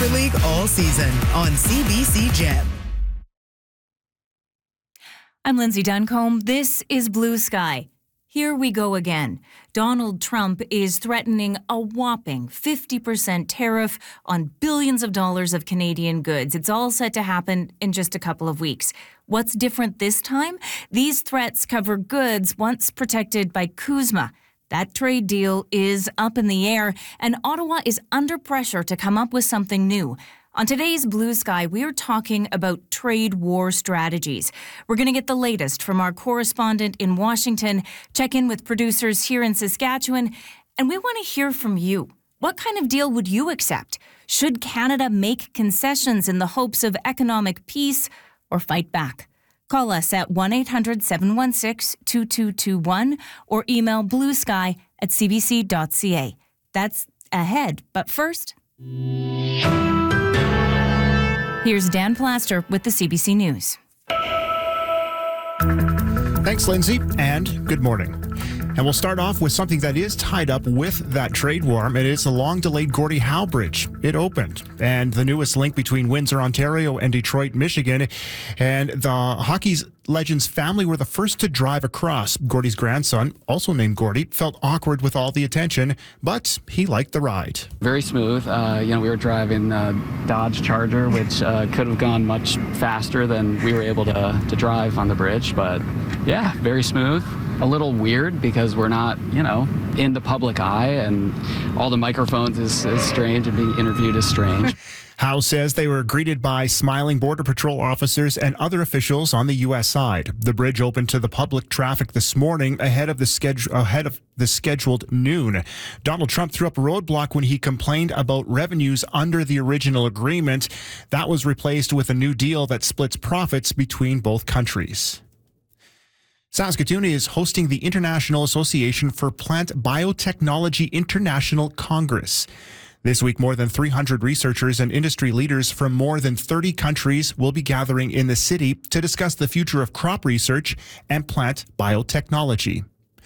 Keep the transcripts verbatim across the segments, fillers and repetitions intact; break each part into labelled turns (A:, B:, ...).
A: Super League all season on C B C Gem.
B: I'm Lindsay Duncombe. This is Blue Sky. Here we go again. Donald Trump is threatening a whopping fifty percent tariff on billions of dollars of Canadian goods. It's all set to happen in just a couple of weeks. What's different this time? These threats cover goods once protected by CUSMA. That trade deal is up in the air, and Ottawa is under pressure to come up with something new. On today's Blue Sky, we're talking about trade war strategies. We're going to get the latest from our correspondent in Washington, check in with producers here in Saskatchewan, and we want to hear from you. What kind of deal would you accept? Should Canada make concessions in the hopes of economic peace or fight back? Call us at one eight hundred seven one six two two two one or email bluesky at c b c dot c a. That's ahead, but first... Here's Dan Plaster with the C B C News.
C: Thanks, Lindsay, and good morning. And we'll start off with something that is tied up with that trade war. It is the long-delayed Gordie Howe Bridge. It opened, and the newest link between Windsor, Ontario, and Detroit, Michigan. And the hockey's legend's family were the first to drive across. Gordie's grandson, also named Gordie, felt awkward with all the attention, but he liked the ride.
D: Very smooth. Uh, you know, we were driving a Dodge Charger, which uh, could have gone much faster than we were able to, to drive on the bridge. But yeah, very smooth. A little weird because we're not, you know, in the public eye, and all the microphones is, is strange, and being interviewed is strange.
C: Howe says they were greeted by smiling Border Patrol officers and other officials on the U S side. The bridge opened to the public traffic this morning ahead of the schedule ahead of the scheduled noon. Donald Trump threw up a roadblock when he complained about revenues under the original agreement. That was replaced with a new deal that splits profits between both countries. Saskatoon is hosting the International Association for Plant Biotechnology International Congress. This week, more than three hundred researchers and industry leaders from more than thirty countries will be gathering in the city to discuss the future of crop research and plant biotechnology.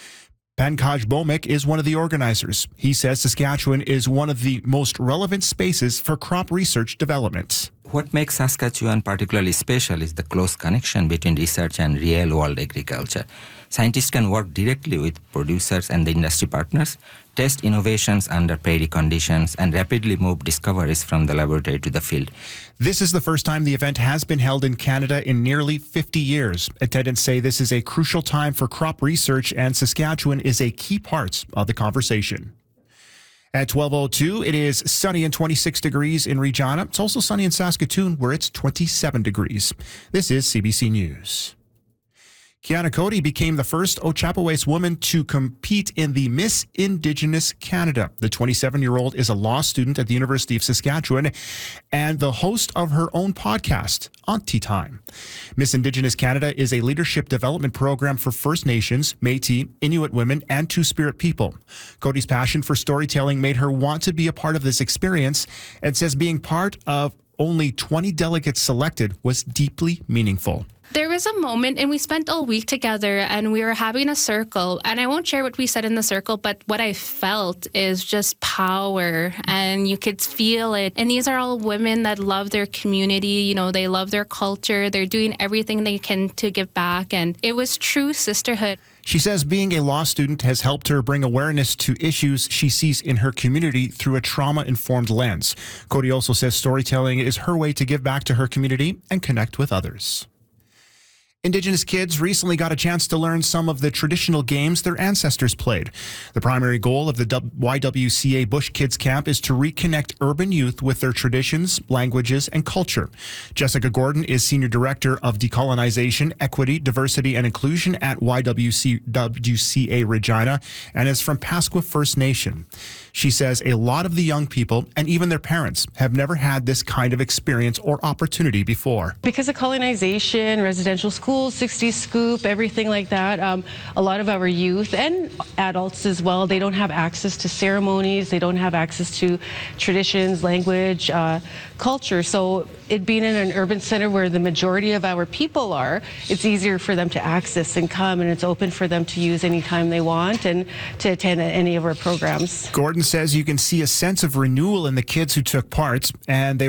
C: Pankaj Bhowmik is one of the organizers. He says Saskatchewan is one of the most relevant spaces for crop research development.
E: What makes Saskatchewan particularly special is the close connection between research and real-world agriculture. Scientists can work directly with producers and the industry partners, test innovations under prairie conditions, and rapidly move discoveries from the laboratory to the field.
C: This is the first time the event has been held in Canada in nearly fifty years. Attendants say this is a crucial time for crop research, and Saskatchewan is a key part of the conversation. At twelve oh two, it is sunny and twenty-six degrees in Regina. It's also sunny in Saskatoon, where it's twenty-seven degrees. This is C B C News. Kiana Cody became the first Ochapowace woman to compete in the Miss Indigenous Canada. The twenty-seven-year-old is a law student at the University of Saskatchewan and the host of her own podcast, Auntie Time. Miss Indigenous Canada is a leadership development program for First Nations, Métis, Inuit women, and Two-Spirit people. Cody's passion for storytelling made her want to be a part of this experience and says being part of only twenty delegates selected was deeply meaningful.
F: There was a moment, and we spent all week together, and we were having a circle, and I won't share what we said in the circle, but what I felt is just power, and you could feel it. And these are all women that love their community, you know, they love their culture, they're doing everything they can to give back, and it was true sisterhood.
C: She says being a law student has helped her bring awareness to issues she sees in her community through a trauma-informed lens. Cody also says storytelling is her way to give back to her community and connect with others. Indigenous kids recently got a chance to learn some of the traditional games their ancestors played. The primary goal of the Y W C A Bush Kids Camp is to reconnect urban youth with their traditions, languages, and culture. Jessica Gordon is Senior Director of Decolonization, Equity, Diversity, and Inclusion at Y W C A Regina and is from Pasqua First Nation. She says a lot of the young people and even their parents have never had this kind of experience or opportunity before.
G: Because of colonization, residential schools, sixties scoop, everything like that, um, a lot of our youth and adults as well, they don't have access to ceremonies, they don't have access to traditions, language, uh, culture. So it being in an urban center where the majority of our people are, it's easier for them to access and come, and it's open for them to use anytime they want and to attend any of our programs.
C: Gordon says you can see a sense of renewal in the kids who took part, and they